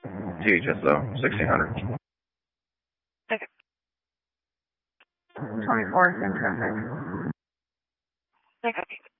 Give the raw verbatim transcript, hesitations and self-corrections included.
T H S O, sixteen hundred. Okay. twenty-four, same traffic. Okay.